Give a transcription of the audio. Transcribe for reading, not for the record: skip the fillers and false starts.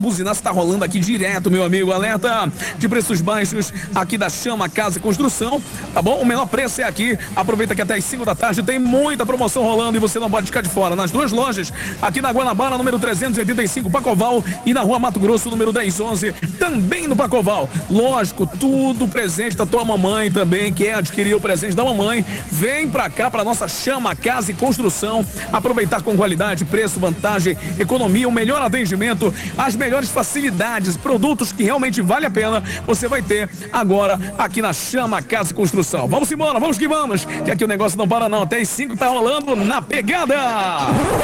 Buzinaço tá rolando aqui direto, meu amigo. Alerta de preços baixos aqui da Chama Casa e Construção, tá bom? O menor preço é aqui. Aproveita que até as 5 da tarde tem muita promoção rolando e você não pode ficar de fora. Nas duas lojas, aqui na Guanabara, número 385, Pacoval, e na Rua Mato Grosso, número 1011, também no Pacoval. Lógico, tudo presente da tua mamãe também, quer adquirir o presente da mamãe, vem pra cá, pra nossa Chama Casa e Construção, aproveitar com qualidade, preço, vantagem, economia, o melhor atendimento, as melhores facilidades, produtos que realmente vale a pena, você vai ter agora aqui na Chama Casa e Construção. Vamos embora, vamos que aqui o negócio não para não, até as 5 tá rolando na pegada.